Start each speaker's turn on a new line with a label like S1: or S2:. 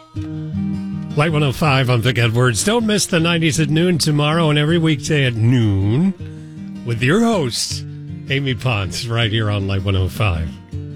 S1: Light 105, I'm Vic Edwards. Don't miss the 90s at noon tomorrow and every weekday at noon with your host, Amy Ponce, right here on Light 105.